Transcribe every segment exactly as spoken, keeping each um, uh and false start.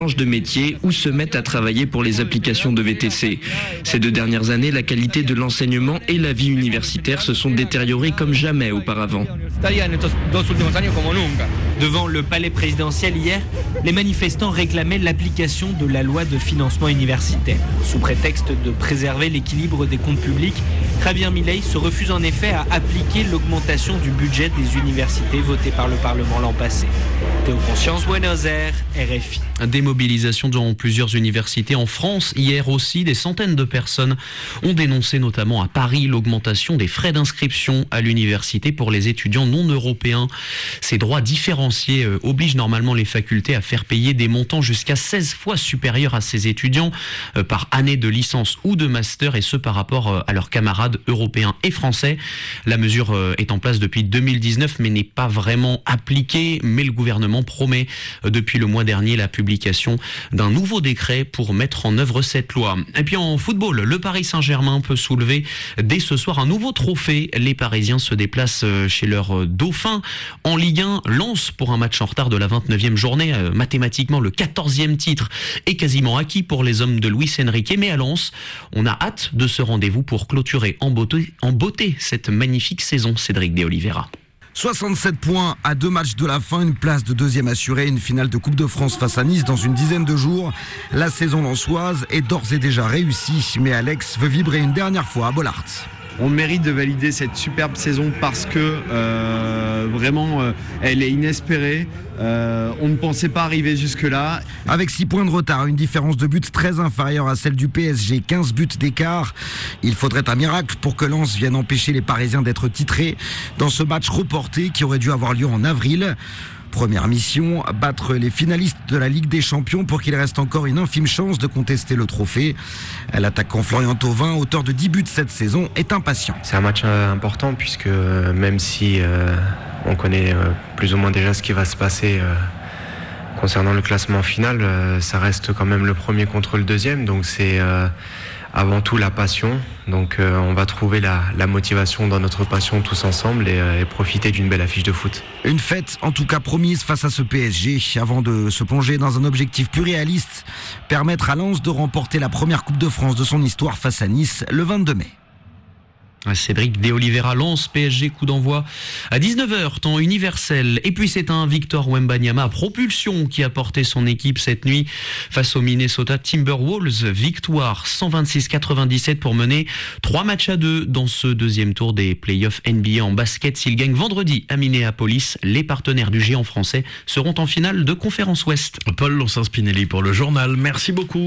changent de métier ou se mettent à travailler pour les applications de V T C. Ces deux dernières années, la qualité de l'enseignement et la vie universitaire se sont détériorées comme jamais auparavant. Devant le palais présidentiel hier, les manifestants réclamaient l'application de la loi de financement universitaire. Sous prétexte de préserver l'équilibre des comptes publics, Javier Milei se refuse en effet à appliquer l'augmentation du budget des universités votée par le Parlement l'an passé. Théo Conscience, Buenos Aires, R F I. Des mobilisations dans plusieurs universités en France. Hier aussi, des centaines de personnes ont dénoncé notamment à Paris l'augmentation des frais d'inscription à l'université pour les étudiants non européens. Ces droits différenciés euh, obligent normalement les facultés à faire payer des montants jusqu'à seize fois supérieurs à ces étudiants euh, par année de licence ou de master, et ce par rapport euh, à leurs camarades européens et français. La mesure euh, est en place depuis deux mille dix-neuf mais n'est pas vraiment appliquée, mais le gouvernement promet euh, depuis le mois dernier la publication d'un nouveau décret pour mettre en œuvre cette loi. Et puis en football, le Paris Saint-Germain peut soulever dès ce soir un nouveau trophée. Les Parisiens se déplacent chez leur dauphin. En Ligue un, Lens pour un match en retard de la vingt-neuvième journée. Mathématiquement, le quatorzième titre est quasiment acquis pour les hommes de Luis Enrique. Mais à Lens, on a hâte de ce rendez-vous pour clôturer en beauté, en beauté cette magnifique saison. Cédric de Oliveira. soixante-sept points à deux matchs de la fin, une place de deuxième assurée, une finale de Coupe de France face à Nice dans une dizaine de jours. La saison lensoise est d'ores et déjà réussie, mais Alex veut vibrer une dernière fois à Bollaert. On mérite de valider cette superbe saison parce que euh, vraiment euh, elle est inespérée. Euh, on ne pensait pas arriver jusque-là. Avec six points de retard, une différence de but très inférieure à celle du P S G, quinze buts d'écart. Il faudrait un miracle pour que Lens vienne empêcher les Parisiens d'être titrés dans ce match reporté qui aurait dû avoir lieu en avril. Première mission, battre les finalistes de la Ligue des Champions pour qu'il reste encore une infime chance de contester le trophée. L'attaquant Florian Thauvin, auteur de dix buts cette saison, est impatient. C'est un match important puisque même si euh, on connaît euh, plus ou moins déjà ce qui va se passer euh, concernant le classement final, euh, ça reste quand même le premier contre le deuxième, donc c'est euh, avant tout la passion. Donc euh, on va trouver la, la motivation dans notre passion tous ensemble et, euh, et profiter d'une belle affiche de foot. Une fête en tout cas promise face à ce P S G avant de se plonger dans un objectif plus réaliste, permettre à Lens de remporter la première Coupe de France de son histoire face à Nice le vingt-deux mai. Cédric de Oliveira, Lens, P S G, coup d'envoi à dix-neuf heures, temps universel. Et puis c'est un Victor Wembanyama à propulsion qui a porté son équipe cette nuit face aux Minnesota Timberwolves. Victoire cent vingt-six à quatre-vingt-dix-sept pour mener trois matchs à deux dans ce deuxième tour des playoffs N B A en basket. S'ils gagnent vendredi à Minneapolis, les partenaires du géant français seront en finale de Conférence Ouest. Paul Lonsin-Spinelli pour le journal. Merci beaucoup.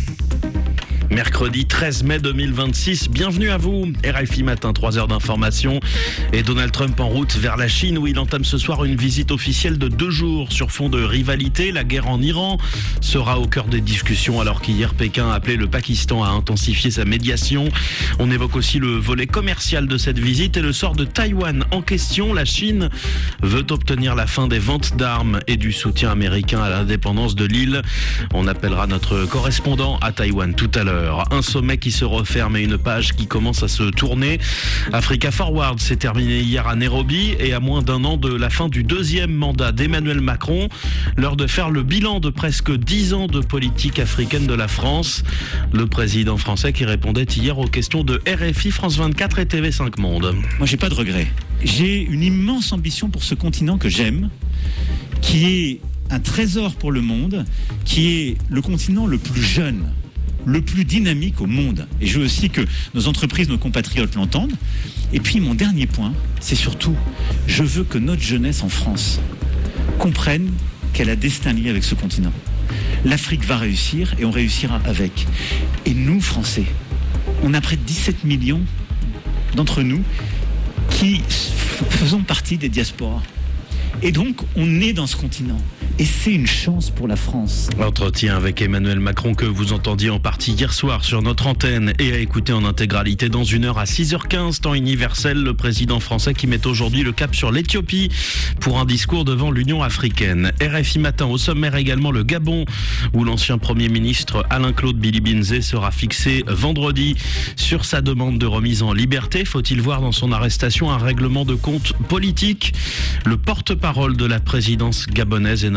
Mercredi treize mai deux mille vingt-six, bienvenue à vous. R F I Matin, trois heures d'information. Et Donald Trump en route vers la Chine où il entame ce soir une visite officielle de deux jours sur fond de rivalité. La guerre en Iran sera au cœur des discussions alors qu'hier Pékin a appelé le Pakistan à intensifier sa médiation. On évoque aussi le volet commercial de cette visite et le sort de Taïwan en question. La Chine veut obtenir la fin des ventes d'armes et du soutien américain à l'indépendance de l'île. On appellera notre correspondant à Taïwan tout à l'heure. Un sommet qui se referme et une page qui commence à se tourner. Africa Forward s'est terminé hier à Nairobi et à moins d'un an de la fin du deuxième mandat d'Emmanuel Macron, l'heure de faire le bilan de presque dix ans de politique africaine de la France. Le président français qui répondait hier aux questions de R F I, France vingt-quatre et T V cinq Monde. Moi, j'ai pas de regrets. J'ai une immense ambition pour ce continent que j'aime, qui est un trésor pour le monde, qui est le continent le plus jeune, le plus dynamique au monde. Et je veux aussi que nos entreprises, nos compatriotes l'entendent. Et puis mon dernier point, c'est surtout, je veux que notre jeunesse en France comprenne qu'elle a destin lié avec ce continent. L'Afrique va réussir et on réussira avec. Et nous, Français, on a près de dix-sept millions d'entre nous qui faisons partie des diasporas. Et donc, on est dans ce continent. Et c'est une chance pour la France. Entretien avec Emmanuel Macron que vous entendiez en partie hier soir sur notre antenne et à écouter en intégralité dans une heure à six heures quinze, temps universel. Le président français qui met aujourd'hui le cap sur l'Éthiopie pour un discours devant l'Union africaine. R F I Matin au sommaire également le Gabon où l'ancien Premier ministre Alain-Claude Bilibinzé sera fixé vendredi sur sa demande de remise en liberté. Faut-il voir dans son arrestation un règlement de compte politique? Le porte-parole de la présidence gabonaise est notre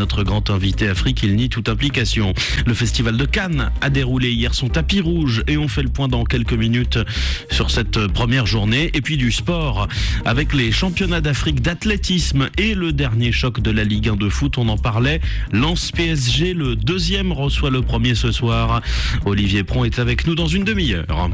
notre grand invité Afrique, il nie toute implication. Le festival de Cannes a déroulé hier son tapis rouge et on fait le point dans quelques minutes sur cette première journée. Et puis du sport avec les championnats d'Afrique d'athlétisme et le dernier choc de la Ligue un de foot, on en parlait. Lens P S G, le deuxième reçoit le premier ce soir. Olivier Pron est avec nous dans une demi-heure.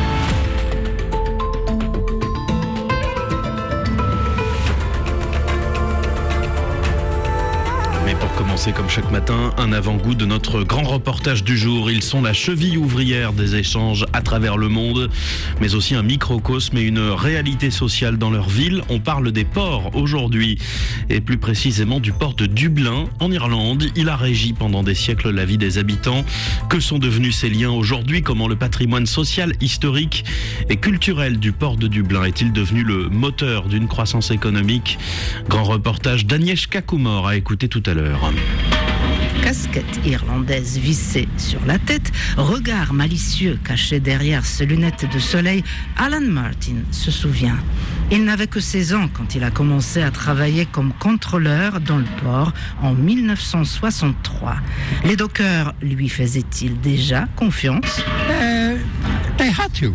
Pour commencer, comme chaque matin, un avant-goût de notre grand reportage du jour. Ils sont la cheville ouvrière des échanges à travers le monde, mais aussi un microcosme et une réalité sociale dans leur ville. On parle des ports aujourd'hui, et plus précisément du port de Dublin, en Irlande. Il a régi pendant des siècles la vie des habitants. Que sont devenus ces liens aujourd'hui? Comment le patrimoine social, historique et culturel du port de Dublin est-il devenu le moteur d'une croissance économique? Grand reportage d'Agnieszka Kumor à écouter tout à l'heure. Casquette irlandaise vissée sur la tête, regard malicieux caché derrière ses lunettes de soleil, Alan Martin se souvient. Il n'avait que seize ans quand il a commencé à travailler comme contrôleur dans le port en mille neuf cent soixante-trois. Les dockers lui faisaient-ils déjà confiance? Uh, they had to.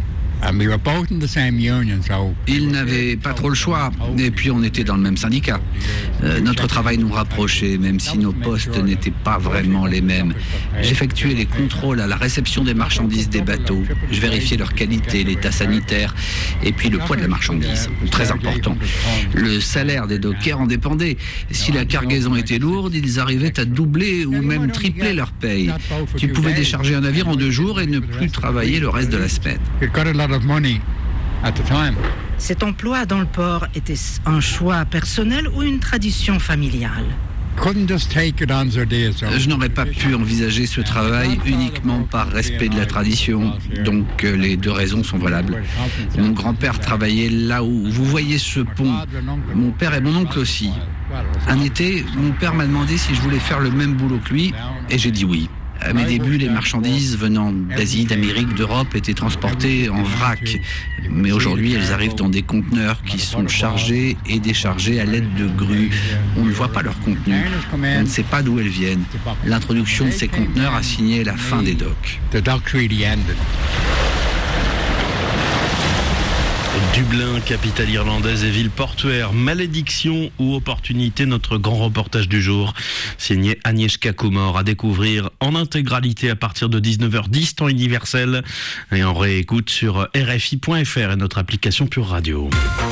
Ils n'avaient pas trop le choix, et puis on était dans le même syndicat. Euh, notre travail nous rapprochait, même si nos postes n'étaient pas vraiment les mêmes. J'effectuais les contrôles à la réception des marchandises des bateaux. Je vérifiais leur qualité, l'état sanitaire, et puis le poids de la marchandise. Très important. Le salaire des dockers en dépendait. Si la cargaison était lourde, ils arrivaient à doubler ou même tripler leur paye. Tu pouvais décharger un navire en deux jours et ne plus travailler le reste de la semaine. Cet emploi dans le port était un choix personnel ou une tradition familiale? Je n'aurais pas pu envisager ce travail uniquement par respect de la tradition, donc les deux raisons sont valables. Mon grand-père travaillait là où vous voyez ce pont. Mon père et mon oncle aussi. Un été, mon père m'a demandé si je voulais faire le même boulot que lui, et j'ai dit oui. À mes débuts, les marchandises venant d'Asie, d'Amérique, d'Europe étaient transportées en vrac. Mais aujourd'hui, elles arrivent dans des conteneurs qui sont chargés et déchargés à l'aide de grues. On ne voit pas leur contenu. On ne sait pas d'où elles viennent. L'introduction de ces conteneurs a signé la fin des docks. Dublin, capitale irlandaise et ville portuaire, malédiction ou opportunité, notre grand reportage du jour, signé Agnieszka Kumor, à découvrir en intégralité à partir de dix-neuf heures dix, temps universel, et en réécoute sur R F I point F R et notre application Pure Radio.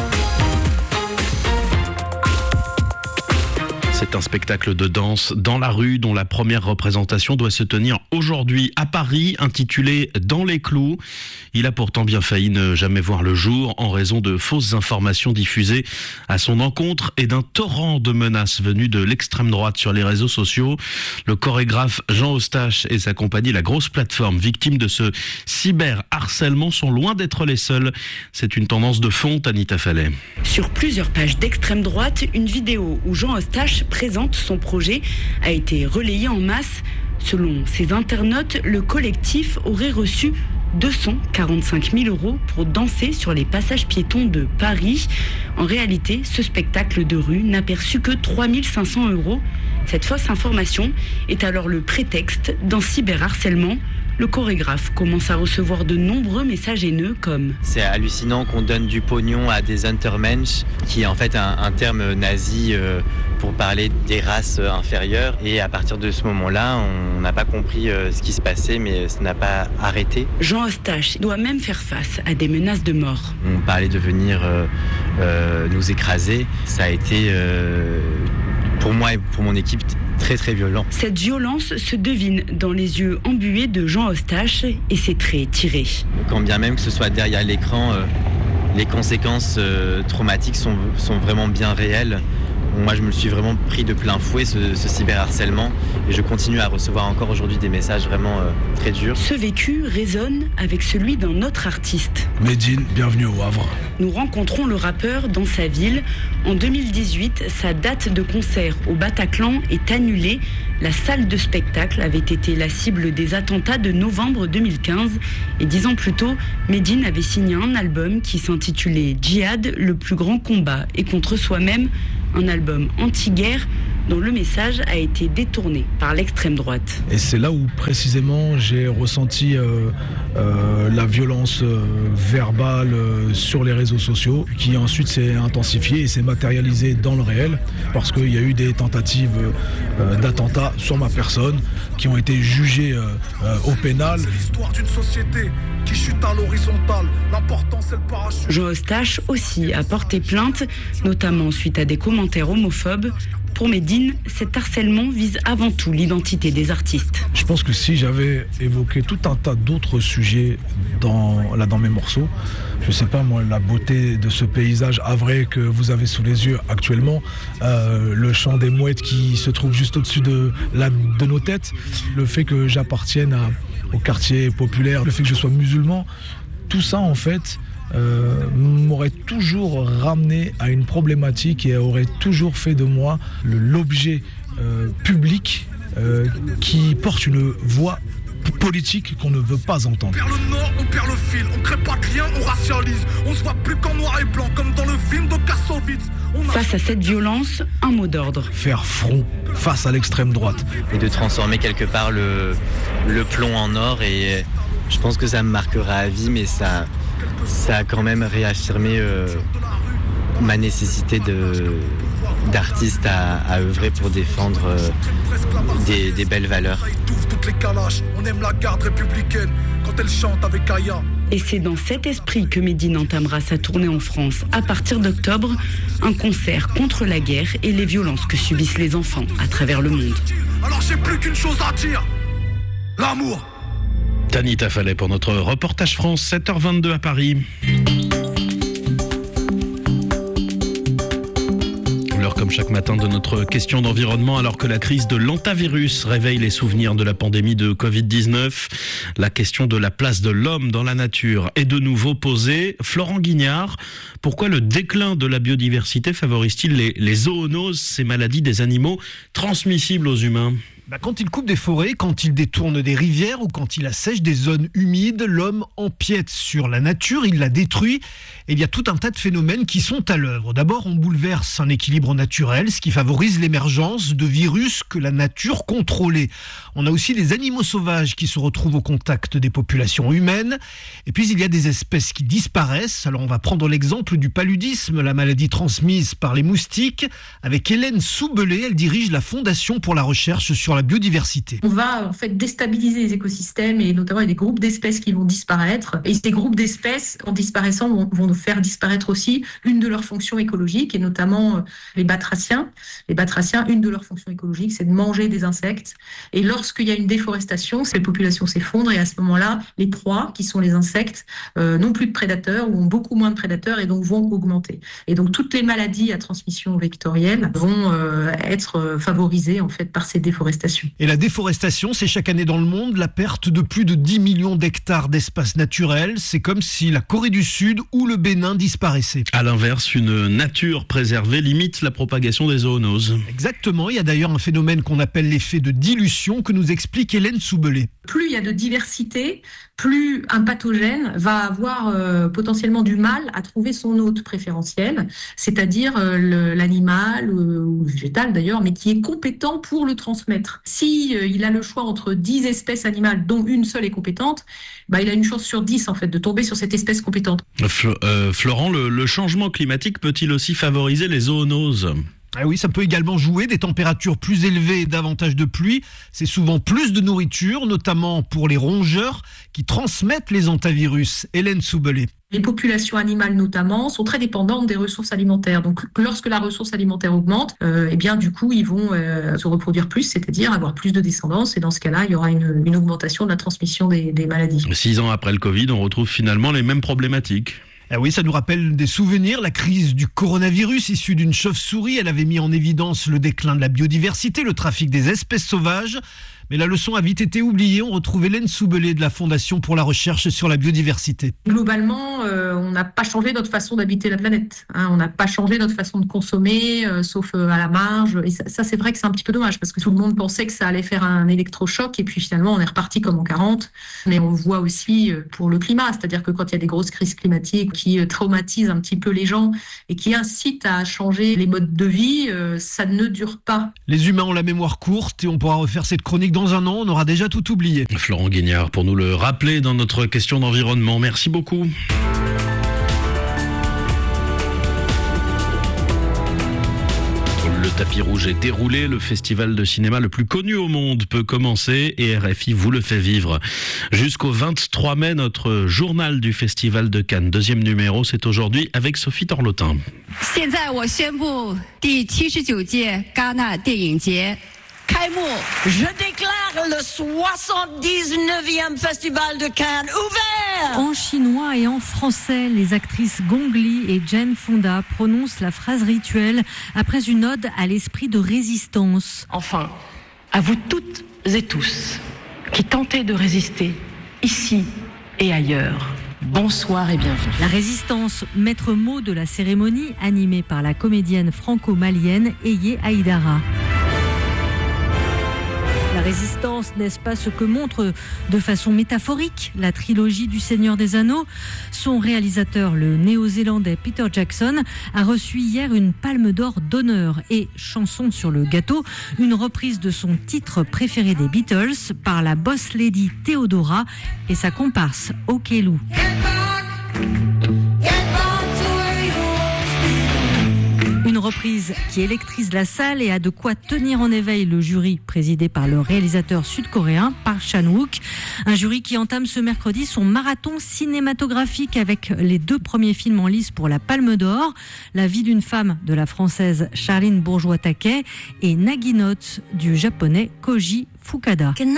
C'est un spectacle de danse dans la rue dont la première représentation doit se tenir aujourd'hui à Paris, intitulé « Dans les clous ». Il a pourtant bien failli ne jamais voir le jour en raison de fausses informations diffusées à son encontre et d'un torrent de menaces venues de l'extrême droite sur les réseaux sociaux. Le chorégraphe Jean Eustache et sa compagnie La Grosse Plateforme, victimes de ce cyberharcèlement, sont loin d'être les seuls. C'est une tendance de fond, Anita Fallet. Sur plusieurs pages d'extrême droite, une vidéo où Jean Eustache présente son projet a été relayée en masse. Selon ses internautes, le collectif aurait reçu deux cent quarante-cinq mille euros pour danser sur les passages piétons de Paris. En réalité, ce spectacle de rue n'a perçu que trois mille cinq cents euros. Cette fausse information est alors le prétexte d'un cyberharcèlement. Le chorégraphe commence à recevoir de nombreux messages haineux comme « C'est hallucinant qu'on donne du pognon à des Untermensch », qui est en fait un, un terme nazi euh, pour parler des races inférieures. Et à partir de ce moment-là, on n'a pas compris euh, ce qui se passait, mais ça n'a pas arrêté. Jean Eustache doit même faire face à des menaces de mort. On parlait de venir euh, euh, nous écraser. Ça a été, euh, pour moi et pour mon équipe, très très violent. Cette violence se devine dans les yeux embués de Jean Eustache et ses traits tirés. Quand bien même que ce soit derrière l'écran, euh, les conséquences euh, traumatiques sont, sont vraiment bien réelles. Moi, je me suis vraiment pris de plein fouet ce, ce cyberharcèlement et je continue à recevoir encore aujourd'hui des messages vraiment euh, très durs. Ce vécu résonne avec celui d'un autre artiste. Medine, bienvenue au Havre. Nous rencontrons le rappeur dans sa ville. En deux mille dix-huit, sa date de concert au Bataclan est annulée. La salle de spectacle avait été la cible des attentats de novembre deux mille quinze. Et dix ans plus tôt, Medine avait signé un album qui s'intitulait Djihad, le plus grand combat et contre soi-même. Un album anti-guerre dont le message a été détourné par l'extrême droite. Et c'est là où précisément j'ai ressenti euh, euh, la violence euh, verbale euh, sur les réseaux sociaux, qui ensuite s'est intensifiée et s'est matérialisée dans le réel, parce qu'il y a eu des tentatives euh, d'attentats sur ma personne qui ont été jugées euh, euh, au pénal. C'est l'histoire d'une société qui chute à l'horizontale. L'important, c'est le parachute. Jean Eustache aussi a porté plainte, notamment suite à des commentaires homophobes. Pour Medine, cet harcèlement vise avant tout l'identité des artistes. Je pense que si j'avais évoqué tout un tas d'autres sujets dans, là, dans mes morceaux, je sais pas moi, la beauté de ce paysage havré que vous avez sous les yeux actuellement, euh, le chant des mouettes qui se trouve juste au-dessus de, la, de nos têtes, le fait que j'appartienne à, au quartier populaire, le fait que je sois musulman, tout ça en fait euh, m'aurait toujours ramené à une problématique et aurait toujours fait de moi le, l'objet euh, public euh, qui porte une voix politique qu'on ne veut pas entendre. On perd le nord, on perd le fil, on crée pas de lien, on racialise, on se voit plus qu'en noir et blanc comme dans le film de Kassovitz. A... Face à cette violence, un mot d'ordre. Faire front face à l'extrême droite. Et de transformer quelque part le, le plomb en or, et je pense que ça me marquera à vie, mais ça, ça a quand même réaffirmé euh, ma nécessité de, d'artiste à, à œuvrer pour défendre euh, des, des belles valeurs. On aime la garde républicaine quand elle chante avec Aya. Et c'est dans cet esprit que Medine entamera sa tournée en France à partir d'octobre, un concert contre la guerre et les violences que subissent les enfants à travers le monde. Alors j'ai plus qu'une chose à dire, l'amour. Tanita Fallet pour notre reportage France, sept heures vingt-deux à Paris. L'heure comme chaque matin de notre question d'environnement, alors que la crise de l'hantavirus réveille les souvenirs de la pandémie de covid dix-neuf. La question de la place de l'homme dans la nature est de nouveau posée. Florent Guignard, pourquoi le déclin de la biodiversité favorise-t-il les, les zoonoses, ces maladies des animaux transmissibles aux humains ? Bah quand il coupe des forêts, quand il détourne des rivières ou quand il assèche des zones humides, l'homme empiète sur la nature, il la détruit. Et il y a tout un tas de phénomènes qui sont à l'œuvre. D'abord, on bouleverse un équilibre naturel, ce qui favorise l'émergence de virus que la nature contrôlait. On a aussi les animaux sauvages qui se retrouvent au contact des populations humaines. Et puis, il y a des espèces qui disparaissent. Alors, on va prendre l'exemple du paludisme, la maladie transmise par les moustiques. Avec Hélène Soubelé, elle dirige la Fondation pour la recherche sur la biodiversité. On va en fait déstabiliser les écosystèmes et notamment il y a des groupes d'espèces qui vont disparaître. Et ces groupes d'espèces, en disparaissant, vont, vont nous faire disparaître aussi une de leurs fonctions écologiques, et notamment les batraciens. Les batraciens, une de leurs fonctions écologiques, c'est de manger des insectes. Et lorsqu'il y a une déforestation, ces populations s'effondrent et à ce moment-là, les proies, qui sont les insectes, euh, n'ont plus de prédateurs ou ont beaucoup moins de prédateurs et donc vont augmenter. Et donc toutes les maladies à transmission vectorielle vont euh, être favorisées en fait par ces déforestations. Et la déforestation, c'est chaque année dans le monde la perte de plus de dix millions d'hectares d'espaces naturels. C'est comme si la Corée du Sud ou le Bénin disparaissaient. À l'inverse, une nature préservée limite la propagation des zoonoses. Exactement. Il y a d'ailleurs un phénomène qu'on appelle l'effet de dilution que nous explique Hélène Soubelé. Plus il y a de diversité, plus un pathogène va avoir euh, potentiellement du mal à trouver son hôte préférentiel, c'est-à-dire euh, le, l'animal euh, ou le végétal d'ailleurs, mais qui est compétent pour le transmettre. Si euh, il a le choix entre dix espèces animales dont une seule est compétente, bah, il a une chance sur dix en fait de tomber sur cette espèce compétente. Fl- euh, Florent, le, le changement climatique peut-il aussi favoriser les zoonoses ? Ah oui, ça peut également jouer. Des températures plus élevées et davantage de pluie, c'est souvent plus de nourriture, notamment pour les rongeurs qui transmettent les hantavirus. Hélène Soubelé. Les populations animales notamment sont très dépendantes des ressources alimentaires. Donc lorsque la ressource alimentaire augmente, euh, eh bien du coup ils vont euh, se reproduire plus, c'est-à-dire avoir plus de descendance. Et dans ce cas-là, il y aura une, une augmentation de la transmission des, des maladies. Six ans après le Covid, on retrouve finalement les mêmes problématiques. Ah oui, ça nous rappelle des souvenirs. La crise du coronavirus issue d'une chauve-souris, elle avait mis en évidence le déclin de la biodiversité, le trafic des espèces sauvages. Mais la leçon a vite été oubliée. On retrouve Hélène Soubelé de la Fondation pour la recherche sur la biodiversité. Globalement, euh, on n'a pas changé notre façon d'habiter la planète. Hein, on n'a pas changé notre façon de consommer, euh, sauf euh, à la marge. Et ça, ça, c'est vrai que c'est un petit peu dommage, parce que tout le monde pensait que ça allait faire un électrochoc, et puis finalement, on est reparti comme en quarante. Mais on voit aussi euh, pour le climat, c'est-à-dire que quand il y a des grosses crises climatiques qui euh, traumatisent un petit peu les gens et qui incitent à changer les modes de vie, euh, ça ne dure pas. Les humains ont la mémoire courte et on pourra refaire cette chronique dans un an, on aura déjà tout oublié. Florent Guignard pour nous le rappeler dans notre question d'environnement. Merci beaucoup. Le tapis rouge est déroulé, le festival de cinéma le plus connu au monde peut commencer et R F I vous le fait vivre. Jusqu'au vingt-trois mai, notre journal du festival de Cannes, deuxième numéro, c'est aujourd'hui avec Sophie Torlotin. 现在我宣布第七十九届戛纳电影节 Je déclare le soixante-dix-neuvième Festival de Cannes ouvert. En chinois et en français, les actrices Gong Li et Jane Fonda prononcent la phrase rituelle après une ode à l'esprit de résistance. Enfin, à vous toutes et tous qui tentez de résister ici et ailleurs, bonsoir et bienvenue. La résistance, maître mot de la cérémonie, animée par la comédienne franco-malienne Eye Aïdara. La résistance, n'est-ce pas ce que montre de façon métaphorique la trilogie du Seigneur des Anneaux ? Son réalisateur, le néo-zélandais Peter Jackson, a reçu hier une palme d'or d'honneur et, chanson sur le gâteau, une reprise de son titre préféré des Beatles par la boss lady Theodora et sa comparse Okello. Une reprise qui électrise la salle et a de quoi tenir en éveil le jury présidé par le réalisateur sud-coréen Park Chan-wook. Un jury qui entame ce mercredi son marathon cinématographique avec les deux premiers films en lice pour la Palme d'Or, La vie d'une femme de la française Charline Bourgeois-Taquet et Naginot du japonais Koji Fukada. C'est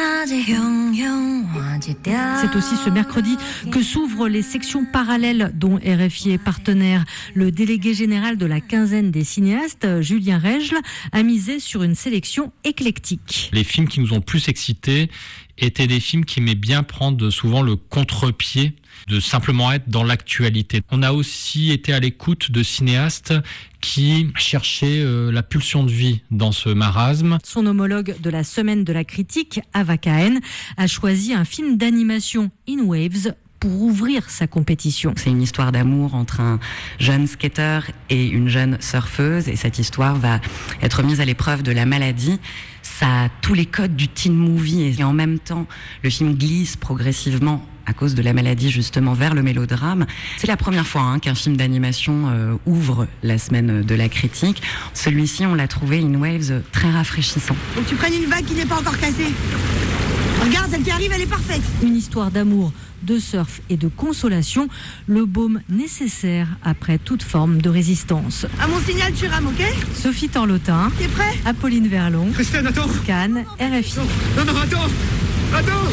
aussi ce mercredi que s'ouvrent les sections parallèles dont R F I est partenaire. Le délégué général de la quinzaine des cinéastes, Julien Règle, a misé sur une sélection éclectique. Les films qui nous ont plus excités étaient des films qui aimaient bien prendre souvent le contre-pied de simplement être dans l'actualité. On a aussi été à l'écoute de cinéastes qui cherchaient euh, la pulsion de vie dans ce marasme. Son homologue de la semaine de la critique, Ava Cahen, a choisi un film d'animation In Waves pour ouvrir sa compétition. C'est une histoire d'amour entre un jeune skater et une jeune surfeuse, et cette histoire va être mise à l'épreuve de la maladie. Ça a tous les codes du teen movie, et en même temps, le film glisse progressivement à cause de la maladie justement vers le mélodrame. C'est la première fois hein, qu'un film d'animation euh, ouvre la semaine de la critique. Celui-ci, on l'a trouvé In Waves très rafraîchissant. Faut que tu prennes une vague qui n'est pas encore cassée. Regarde, celle qui arrive, elle est parfaite. Une histoire d'amour, de surf et de consolation, le baume nécessaire après toute forme de résistance. À mon signal, tu rames, ok ? Sophie Torlotin. T'es prêt ? Apolline Verlon. Christiane, attends. Cannes, R F I. Non, non, attends. Attends.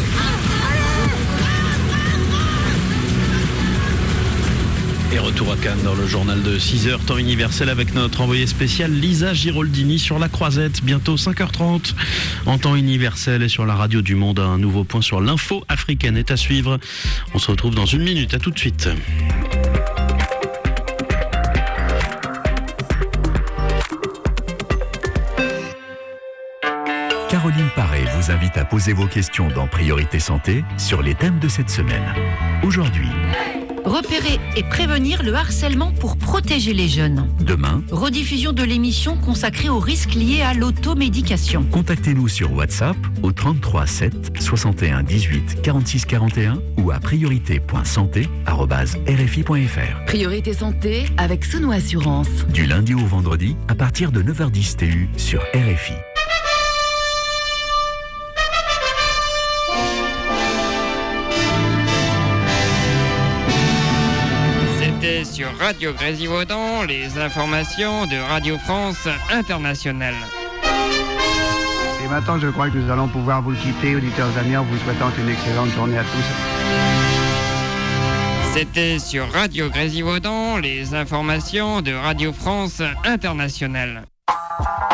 Et retour à Cannes dans le journal de six heures, temps universel avec notre envoyé spécial Lisa Giroldini sur la Croisette, bientôt cinq heures trente. En temps universel et sur la radio du monde, un nouveau point sur l'info africaine est à suivre. On se retrouve dans une minute, à tout de suite. Caroline Paré vous invite à poser vos questions dans Priorité Santé sur les thèmes de cette semaine. Aujourd'hui, repérer et prévenir le harcèlement pour protéger les jeunes. Demain, rediffusion de l'émission consacrée aux risques liés à l'automédication. Contactez-nous sur WhatsApp au trente-trois sept soixante et un dix-huit quarante-six quarante et un ou à priorité point santé arobase r f i point f r. Priorité santé avec Sono Assurance. Du lundi au vendredi à partir de neuf heures dix T U sur R F I. Sur Radio Grésivaudan, les informations de Radio France Internationale. Et maintenant, je crois que nous allons pouvoir vous quitter, auditeurs amis, en vous souhaitant une excellente journée à tous. C'était sur Radio Grésivaudan, les informations de Radio France Internationale.